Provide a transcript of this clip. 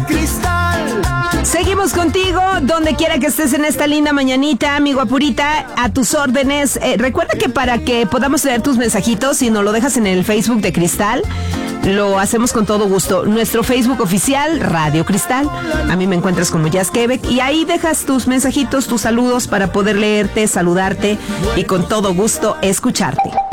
Cristal. Seguimos contigo, donde quiera que estés en esta linda mañanita, mi guapurita, a tus órdenes. Recuerda que para que podamos leer tus mensajitos, si nos lo dejas en el Facebook de Cristal, lo hacemos con todo gusto. Nuestro Facebook oficial, Radio Cristal. A mí me encuentras como Jazz Quebec y ahí dejas tus mensajitos, tus saludos para poder leerte, saludarte y con todo gusto escucharte.